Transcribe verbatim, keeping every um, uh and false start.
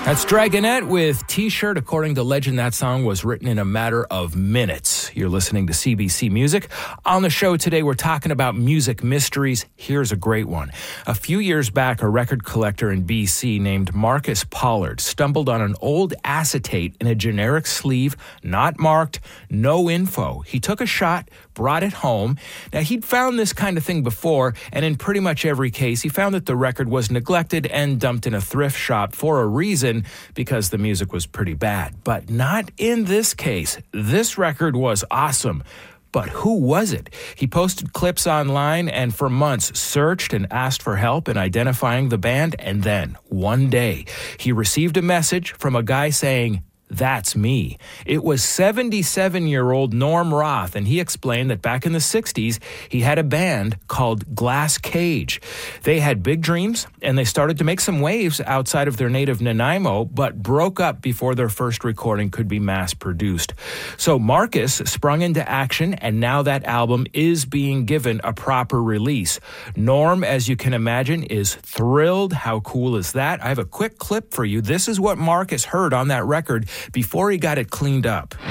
That's Dragonette with T-shirt. According to legend, that song was written in a matter of minutes. You're listening to C B C Music. On the show today, we're talking about music mysteries. Here's a great one. A few years back, a record collector in B C named Marcus Pollard stumbled on an old acetate in a generic sleeve, not marked, no info. He took a shot, brought it home. Now, he'd found this kind of thing before, and in pretty much every case, he found that the record was neglected and dumped in a thrift shop for a reason, because the music was pretty bad. But not in this case. This record was awesome. But who was it? He posted clips online and for months searched and asked for help in identifying the band. And then, one day, he received a message from a guy saying, "That's me." It was seventy-seven-year-old Norm Roth, and he explained that back in the sixties, he had a band called Glass Cage. They had big dreams, and they started to make some waves outside of their native Nanaimo, but broke up before their first recording could be mass-produced. So Marcus sprung into action, and now that album is being given a proper release. Norm, as you can imagine, is thrilled. How cool is that? I have a quick clip for you. This is what Marcus heard on that record before he got it cleaned up.